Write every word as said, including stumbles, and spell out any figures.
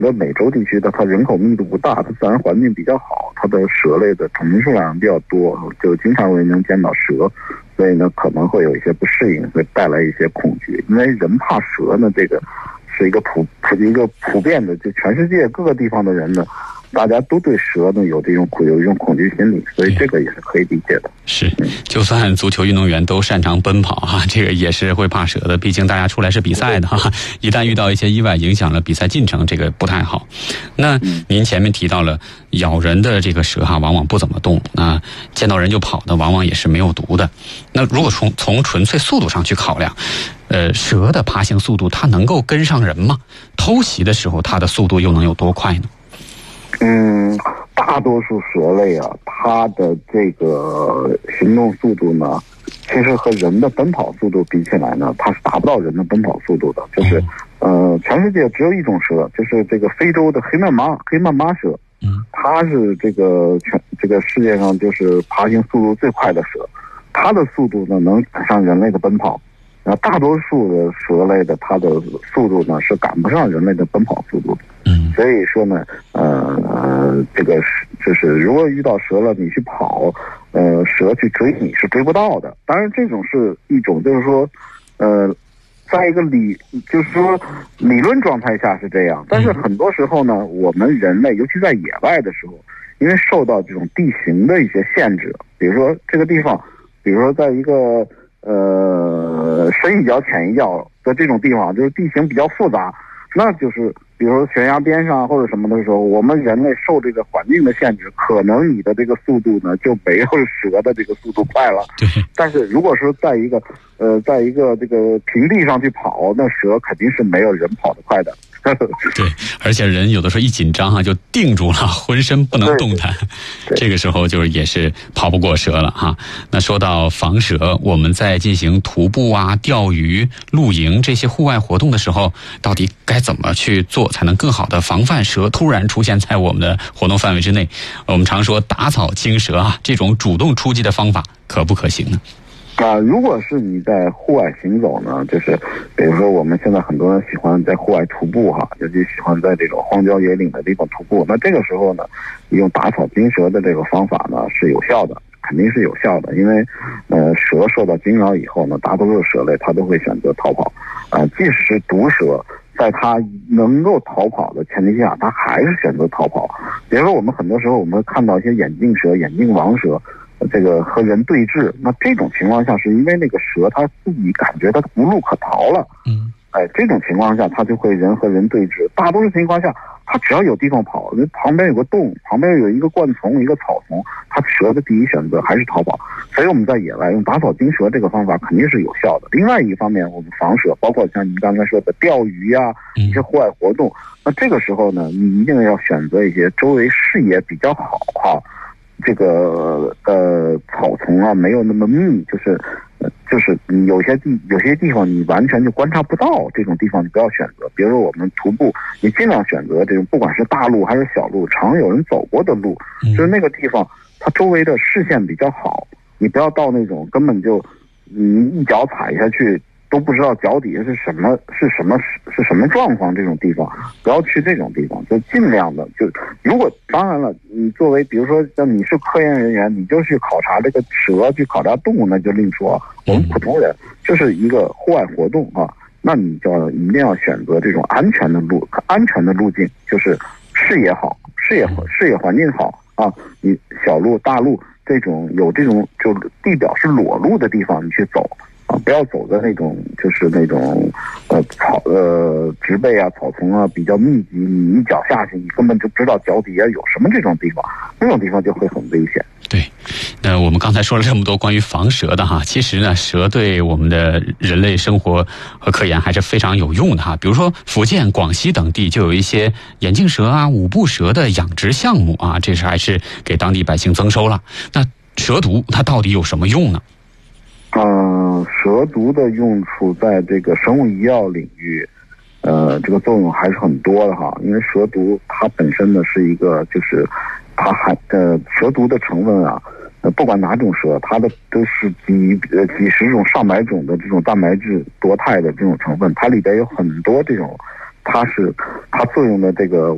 那美洲地区的它人口密度不大，它自然环境比较好，它的蛇类的种数量比较多，就经常会能见到蛇，所以呢可能会有一些不适应，会带来一些恐惧。因为人怕蛇呢，这个是一个普普一个普遍的，就全世界各个地方的人呢，大家都对蛇呢有这种有一种恐惧心理，所以这个也是可以理解的。 是，就算足球运动员都擅长奔跑哈，这个也是会怕蛇的。毕竟大家出来是比赛的哈，一旦遇到一些意外，影响了比赛进程，这个不太好。那您前面提到了咬人的这个蛇哈，往往不怎么动，那见到人就跑的，往往也是没有毒的。那如果从从纯粹速度上去考量，呃，蛇的爬行速度它能够跟上人吗？偷袭的时候，它的速度又能有多快呢？ 嗯，大多数蛇类啊，它的这个行动速度呢，其实和人的奔跑速度比起来呢，它是达不到人的奔跑速度的。就是，呃，全世界只有一种蛇，就是这个非洲的黑曼麻黑曼麻蛇，嗯，它是这个全这个世界上就是爬行速度最快的蛇，它的速度呢能赶上人类的奔跑。然后大多数的蛇类的它的速度呢是赶不上人类的奔跑速度的。嗯，所以说呢，呃，这个是就是如果遇到蛇了，你去跑，呃，蛇去追你是追不到的。当然，这种是一种就是说，呃，在一个理就是说理论状态下是这样，但是很多时候呢，我们人类尤其在野外的时候，因为受到这种地形的一些限制，比如说这个地方，比如说在一个呃深一脚浅一脚的这种地方，就是地形比较复杂，那就是比如说悬崖边上或者什么的时候，我们人类受这个环境的限制，可能你的这个速度呢就没有蛇的这个速度快了。对。但是如果是在一个呃在一个这个平地上去跑，那蛇肯定是没有人跑得快的。 对，而且人有的时候一紧张哈就定住了，浑身不能动弹，这个时候就是也是跑不过蛇了哈。那说到防蛇，我们在进行徒步啊、钓鱼、露营这些户外活动的时候，到底该怎么去做才能更好的防范蛇突然出现在我们的活动范围之内？我们常说打草惊蛇啊，这种主动出击的方法可不可行呢？ 啊，如果是你在户外行走呢，就是比如说我们现在很多人喜欢在户外徒步哈，尤其喜欢在这种荒郊野岭的地方徒步，那这个时候呢，用打草惊蛇的这个方法呢是有效的，肯定是有效的，因为呃蛇受到惊扰以后呢，大多数蛇类它都会选择逃跑，啊、呃，即使是毒蛇，在它能够逃跑的前提下，它还是选择逃跑。比如说我们很多时候我们会看到一些眼镜蛇、眼镜王蛇。这个和人对峙，那这种情况下是因为那个蛇它自己感觉它无路可逃了，嗯，哎，这种情况下它就会人和人对峙。大多数情况下，它只要有地方跑，旁边有个洞，旁边有一个灌丛、一个草丛，它蛇的第一选择还是逃跑。所以我们在野外用打草惊蛇这个方法肯定是有效的。另外一个方面，我们防蛇，包括像您刚才说的钓鱼啊，一些户外活动，那这个时候呢，你一定要选择一些周围视野比较好哈。这个呃草丛啊没有那么密，就是就是你有些地有些地方你完全就观察不到，这种地方你不要选择。比如说我们徒步，你尽量选择这种不管是大路还是小路，常有人走过的路，就是那个地方它周围的视线比较好，你不要到那种根本就你一脚踩下去都不知道脚底下是什么是什么是什么状况，这种地方不要去这种地方，就尽量的就如果当然了，你作为比如说像你是科研人员，你就去考察这个蛇，去考察动物，那就另说。我们普通人就是一个户外活动啊，那你就要一定要选择这种安全的路，安全的路径，就是视野好，视野视野环境好啊，你小路大路这种有这种就地表是裸露的地方你去走。啊，不要走的那种，就是那种，呃，草呃植被啊、草丛啊比较密集，你一脚下去，你根本就不知道脚底下有什么这种地方，那种地方就会很危险。 对，那我们刚才说了这么多关于防蛇的哈，其实呢，蛇对我们的人类生活和科研还是非常有用的哈。比如说福建、广西等地就有一些眼镜蛇啊、五步蛇的养殖项目啊，这是还是给当地百姓增收了。那蛇毒它到底有什么用呢？ 嗯，蛇毒的用处在这个生物医药领域，呃，这个作用还是很多的哈。因为蛇毒它本身呢是一个，就是它含呃蛇毒的成分啊，呃不管哪种蛇，它的都是几呃几十种、上百种的这种蛋白质多肽的这种成分，它里边有很多这种，它是它作用的这个。